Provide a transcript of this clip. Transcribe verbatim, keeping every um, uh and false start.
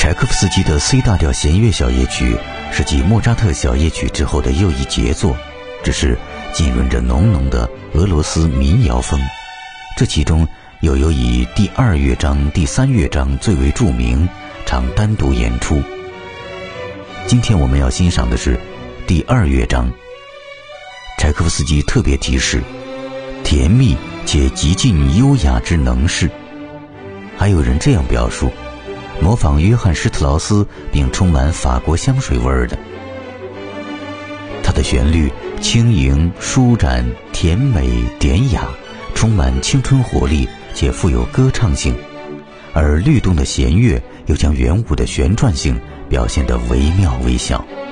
柴可夫斯基的 C 大调弦乐小夜曲是继莫扎特小夜曲之后的又一杰作，只是浸润着浓浓的俄罗斯民谣风。这其中又有以第二乐章、第三乐章最为著名，常单独演出。今天我们要欣赏的是第二乐章。柴可夫斯基特别提示，甜蜜且极尽优雅之能事。还有人这样表述，模仿约翰施特劳斯并充满法国香水味的。它的旋律轻盈、舒展、甜美、典雅，充满青春活力且富有歌唱性，而律动的弦乐又将圆舞的旋转性表现得惟妙惟肖。